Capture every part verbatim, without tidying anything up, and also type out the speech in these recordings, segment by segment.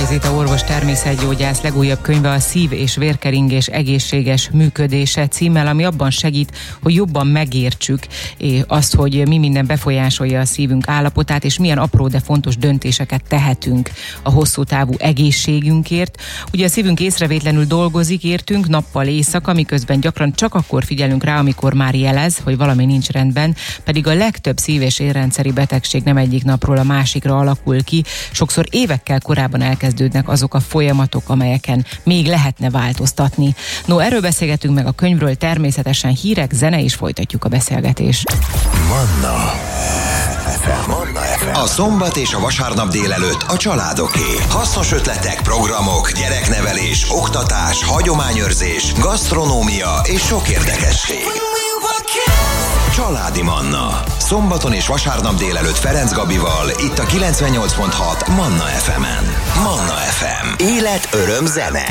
Zita orvos természetgyógyász legújabb könyve a Szív- és vérkeringés egészséges működése címmel, ami abban segít, hogy jobban megértsük azt, hogy mi minden befolyásolja a szívünk állapotát, és milyen apró, de fontos döntéseket tehetünk a hosszú távú egészségünkért. Ugye a szívünk észrevétlenül dolgozik, értünk nappal éjszaka, miközben gyakran csak akkor figyelünk rá, amikor már jelez, hogy valami nincs rendben, pedig a legtöbb szív- és érrendszeri betegség nem egyik napról a másikra alakul ki. Sokszor évekkel korábban elkezdődnek azok a folyamatok, amelyeken még lehetne változtatni. No, erről beszélgetünk meg a könyvről, természetesen hírek, zene, és folytatjuk a beszélgetést. Manna ef em. Manna ef em. A szombat és a vasárnap délelőtt a családoké. Hasznos ötletek, programok, gyereknevelés, oktatás, hagyományőrzés, gasztronómia és sok érdekesség. Családi Manna. Szombaton és vasárnap délelőtt Ferenc Gabival, itt a kilencvennyolc pont hat Manna ef emen. Manna ef em. Élet, öröm, zene.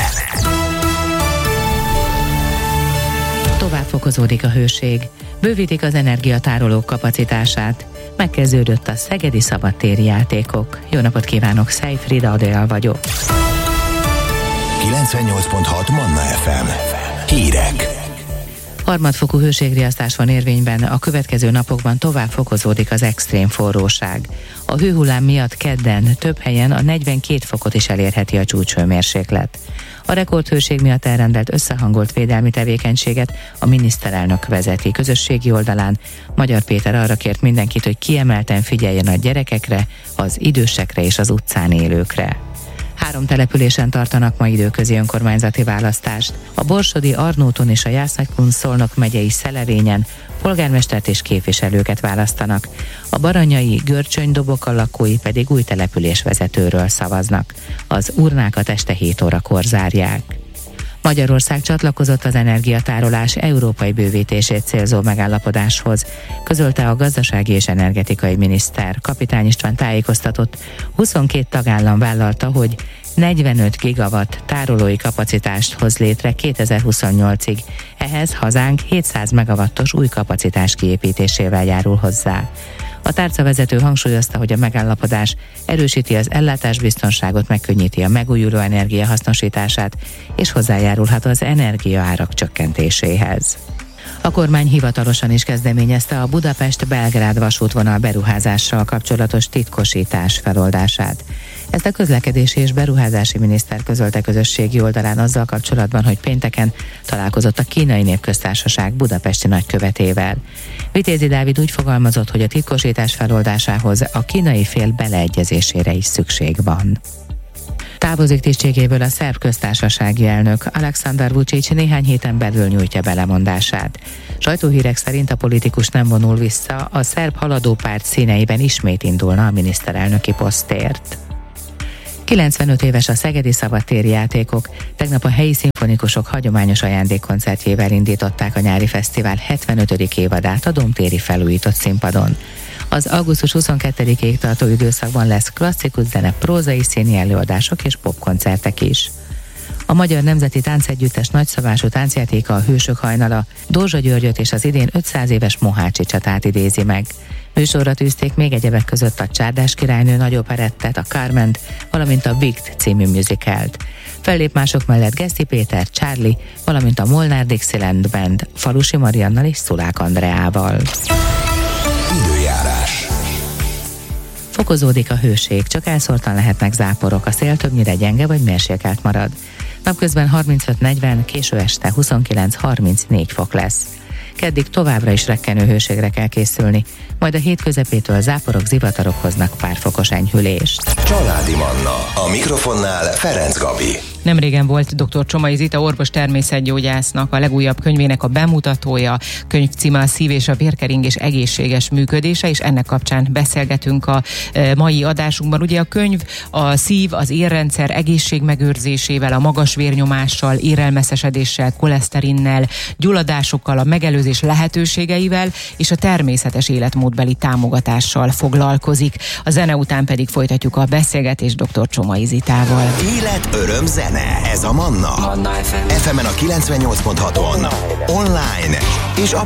Tovább fokozódik a hőség. Bővítik az energiatárolók kapacitását. Megkezdődött a szegedi szabadtéri játékok. Jó napot kívánok, Szej Frida Adél vagyok. kilencvennyolc pont hat Manna ef em. Hírek. Harmadfokú hőségriasztás van érvényben, a következő napokban tovább fokozódik az extrém forróság. A hőhullám miatt kedden több helyen a negyvenkét fokot is elérheti a csúcshőmérséklet. A rekordhőség miatt elrendelt összehangolt védelmi tevékenységet a miniszterelnök vezeti. Közösségi oldalán Magyar Péter arra kért mindenkit, hogy kiemelten figyeljen a gyerekekre, az idősekre és az utcán élőkre. Három településen tartanak ma időközi önkormányzati választást. A Borsodi, Arnóton és a Jász-Nagykun-Szolnok megyei Szelevényen polgármestert és képviselőket választanak. A baranyai Görcsöny-Doboka lakói pedig új településvezetőről szavaznak. Az urnákat este hét órakor zárják. Magyarország csatlakozott az energiatárolás európai bővítését célzó megállapodáshoz, közölte a gazdasági és energetikai miniszter. Kapitány István tájékoztatott, huszonkét tagállam vállalta, hogy negyvenöt gigawatt tárolói kapacitást hoz létre kétezer-huszonnyolcig. Ehhez hazánk hétszáz megawattos új kapacitás kiépítésével járul hozzá. A tárcavezető hangsúlyozta, hogy a megállapodás erősíti az ellátásbiztonságot, megkönnyíti a megújuló energia hasznosítását, és hozzájárulhat az energiaárak csökkentéséhez. A kormány hivatalosan is kezdeményezte a Budapest-Belgrád vasútvonal beruházással kapcsolatos titkosítás feloldását. Ezt a közlekedési és beruházási miniszter közölte közösségi oldalán azzal kapcsolatban, hogy pénteken találkozott a Kínai Népköztársaság budapesti nagykövetével. Vitézi Dávid úgy fogalmazott, hogy a titkosítás feloldásához a kínai fél beleegyezésére is szükség van. Távozik tisztségéből a szerb köztársasági elnök. Aleksandar Vučić néhány héten belül nyújtja be lemondását. Sajtóhírek szerint a politikus nem vonul vissza, a szerb haladó párt színeiben ismét indulna a miniszterelnöki posztért. kilencvenöt éves a szegedi szabadtéri játékok. Tegnap a helyi szimfonikusok hagyományos ajándékkoncertjével indították a nyári fesztivál hetvenötödik évadát a domtéri felújított színpadon. Az augusztus huszonkettedikéig tartó időszakban lesz klasszikus zene, prózai színi előadások és popkoncertek is. A Magyar Nemzeti Táncegyüttes nagyszabású táncjátéka, a Hősök hajnala Dózsa Györgyöt és az idén ötszáz éves Mohácsi csatát idézi meg. Műsorra tűzték még egyebek között a Csárdás királynő nagyoperettet, a Carment, valamint a Wicked című musicalt. Fellép mások mellett Geszti Péter, Charlie, valamint a Molnár Dixieland Band Falusi Mariannal és Szulák Andreával. Időjárás. Fokozódik a hőség, csak elszórtan lehetnek záporok, a szél többnyire gyenge vagy mérsékelt marad. Napközben harmincöt-negyven, késő este huszonkilenc-harmincnégy fok lesz. Keddig továbbra is rekkenő hőségre kell készülni, majd a hét közepétől záporok, zivatarok hoznak pár fokos enyhülést. Családi Manna. A mikrofonnál Ferenc Gabi. Nemrégen volt dr. Csomai Zita orvos természetgyógyásznak a legújabb könyvének a bemutatója. Könyv címe a Szív- és a vérkeringés egészséges működése, és ennek kapcsán beszélgetünk a e, mai adásunkban. Ugye a könyv a szív, az érrendszer egészségmegőrzésével, a magas vérnyomással, érelmeszesedéssel, koleszterinnel, gyulladásokkal, a megelőzés lehetőségeivel és a természetes életmódbeli támogatással foglalkozik. A zene után pedig folytatjuk a beszélgetést dr. Csomai Zitával. Élet, öröm, zene. Ez a Manna. Manna ef em. ef emen a kilencvennyolc pont haton. Online és a